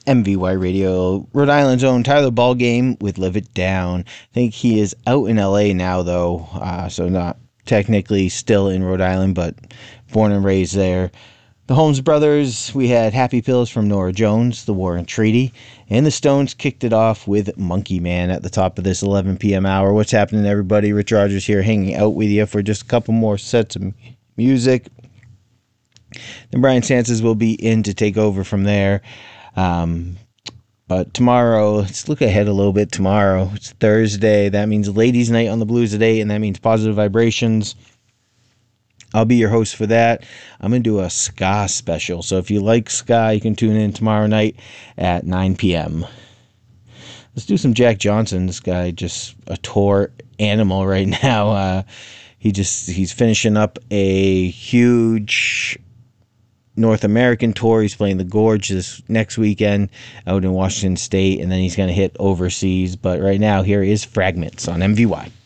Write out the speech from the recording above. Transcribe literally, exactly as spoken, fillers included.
M V Y Radio, Rhode Island's own Tyler Ballgame with Live It Down. I think he is out in L A now, though, uh, so not technically still in Rhode Island, but born and raised there. The Holmes Brothers, we had Happy Pills from Nora Jones, The War and Treaty, and the Stones kicked it off with Monkey Man at the top of this eleven p.m. hour. What's happening, everybody? Rich Rogers here, hanging out with you for just a couple more sets of music. Then Brian Sanchez will be in to take over from there. Um, but tomorrow, let's look ahead a little bit. Tomorrow, it's Thursday. That means Ladies' Night on the Blues today, and that means Positive Vibrations. I'll be your host for that. I'm going to do a ska special. So if you like ska, you can tune in tomorrow night at nine p.m. Let's do some Jack Johnson. This guy just a tour animal right now. Uh, he just he's finishing up a huge North American tour. He's playing the Gorge this next weekend out in Washington State, and then he's going to hit overseas. But right now, here is Fragments on M V Y.